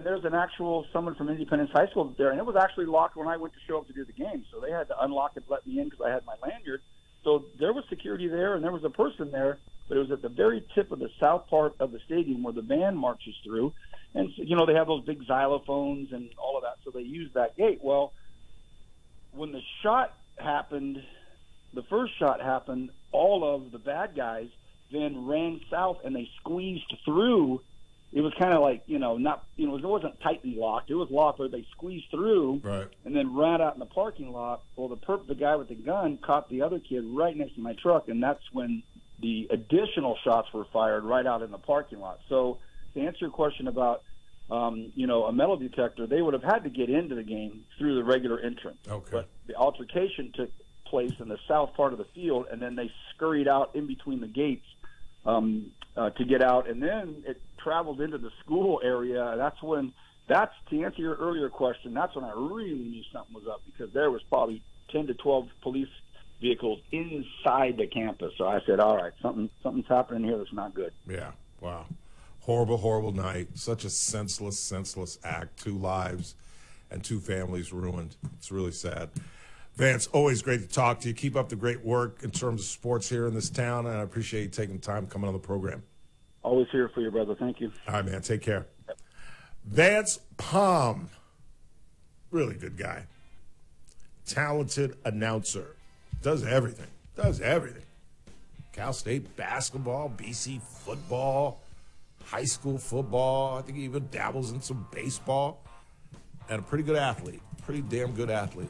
and there's an actual someone from Independence High School there, and it was actually locked when I went to show up to do the game. So they had to unlock it, let me in because I had my lanyard. So there was security there, and there was a person there, but it was at the very tip of the south part of the stadium where the band marches through. And, you know, they have those big xylophones and all of that, so they used that gate. Well, when the shot happened, the first shot happened, all of the bad guys then ran south, and they squeezed through. It was kind of like, it wasn't tightly locked. It was locked, but they squeezed through and then ran out in the parking lot. Well, the guy with the gun caught the other kid right next to my truck, and that's when the additional shots were fired right out in the parking lot. So to answer your question about, a metal detector, they would have had to get into the game through the regular entrance. Okay. But the altercation took place in the south part of the field, and then they scurried out in between the gates to get out, and then it traveled into the school area. That's to answer your earlier question, that's when I really knew something was up, because there was probably 10 to 12 police vehicles inside the campus. So I said, all right, something's happening here that's not good. Yeah, wow. Horrible, horrible night. Such a senseless act. 2 lives and 2 families ruined. It's really sad. Vance, always great to talk to you. Keep up the great work in terms of sports here in this town, and I appreciate you taking time coming on the program. Always here for you, brother. Thank you. All right, man. Take care. Yep. Vance Palm, really good guy. Talented announcer. Does everything. Cal State basketball, BC football, high school football. I think he even dabbles in some baseball. And a pretty good athlete. Pretty damn good athlete.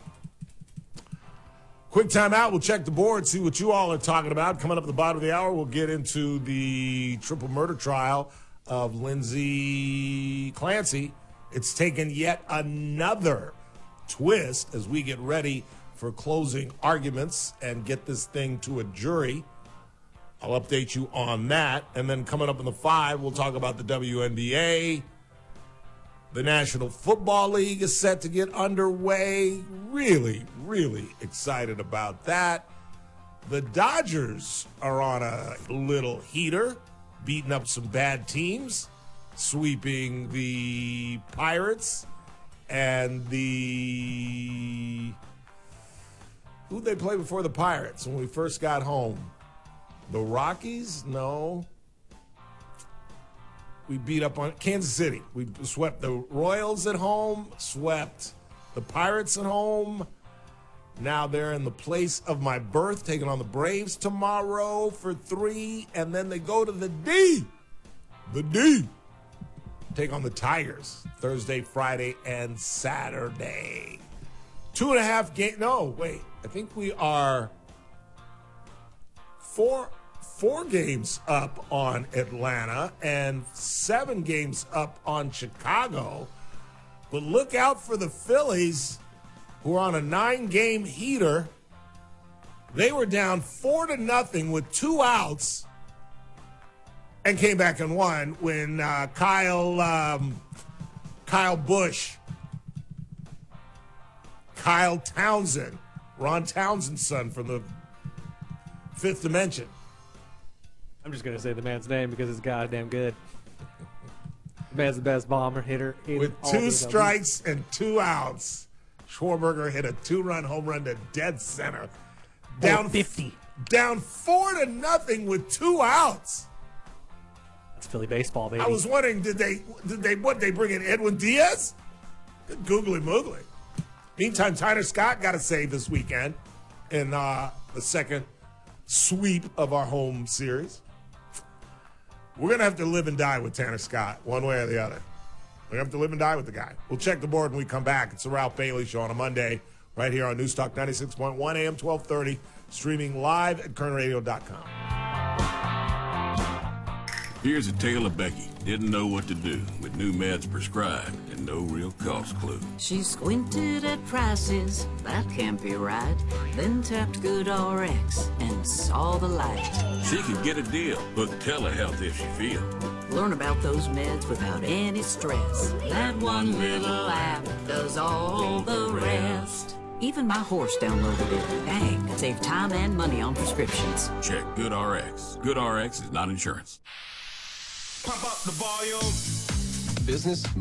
Quick timeout. We'll check the board, see what you all are talking about. Coming up at the bottom of the hour, we'll get into the triple murder trial of Lindsay Clancy. It's taken yet another twist as we get ready for closing arguments and get this thing to a jury. I'll update you on that. And then coming up in the 5, we'll talk about the WNBA. The National Football League is set to get underway. Really, really excited about that. The Dodgers are on a little heater, beating up some bad teams, sweeping the Pirates and who'd they play before the Pirates when we first got home? The Rockies? No. We beat up on Kansas City. We swept the Royals at home, swept the Pirates at home. Now they're in the place of my birth, taking on the Braves tomorrow for 3, and then they go to the D. Take on the Tigers Thursday, Friday, and Saturday. 2.5 games. No, wait. I think we are four games up on Atlanta and 7 games up on Chicago. But look out for the Phillies, who are on a 9-game heater. They were down 4-0 with 2 outs and came back and won when Kyle Busch, Kyle Townsend, Ron Townsend's son from the Fifth Dimension. I'm just going to say the man's name because it's goddamn good. The man's the best bomber, hitter. With 2 strikes and 2 outs, Schwarberger hit a 2-run home run to dead center. Down 50. Down 4-0 with 2 outs. That's Philly baseball, baby. I was wondering, did they bring in Edwin Diaz? Good googly moogly. Meantime, Tyler Scott got a save this weekend in the second sweep of our home series. We're going to have to live and die with Tanner Scott, one way or the other. We're going to have to live and die with the guy. We'll check the board when we come back. It's the Ralph Bailey Show on a Monday, right here on News Talk 96.1 AM 1230, streaming live at kernradio.com. Here's a tale of Becky. Didn't know what to do with new meds prescribed and no real cost clue. She squinted at prices, that can't be right. Then tapped GoodRx and saw the light. She could get a deal. Book telehealth if she feels. Learn about those meds without any stress. That one little app does all the rest. Even my horse downloaded it. Dang, save time and money on prescriptions. Check GoodRx. GoodRx is not insurance. Pump up the volume. Business